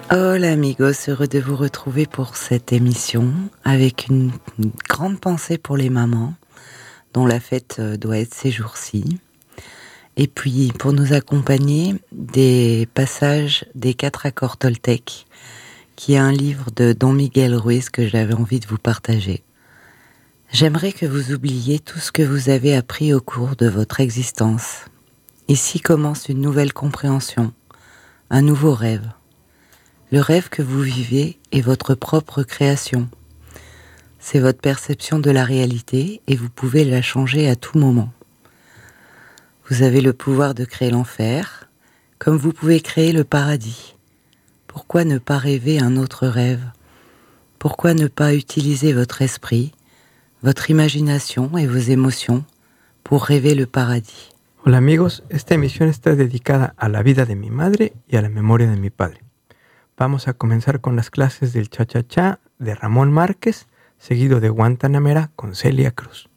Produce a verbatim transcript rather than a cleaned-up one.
Hola amigos, heureux de vous retrouver pour cette émission avec une, une grande pensée pour les mamans dont la fête doit être ces jours-ci. Et puis pour nous accompagner, des passages des quatre accords Toltec, qui est un livre de Don Miguel Ruiz que j'avais envie de vous partager. J'aimerais que vous oubliez tout ce que vous avez appris au cours de votre existence. Ici commence une nouvelle compréhension, un nouveau rêve. Le rêve que vous vivez est votre propre création. C'est votre perception de la réalité et vous pouvez la changer à tout moment. Vous avez le pouvoir de créer l'enfer, comme vous pouvez créer le paradis. Pourquoi ne pas rêver un autre rêve? Pourquoi ne pas utiliser votre esprit, votre imagination et vos émotions pour rêver le paradis? Hola amigos, esta emisión está dedicada a la vida de mi madre y a la memoria de mi padre. Vamos a comenzar con las clases del Cha-Cha-Cha de Ramón Márquez, seguido de Guantanamera con Celia Cruz.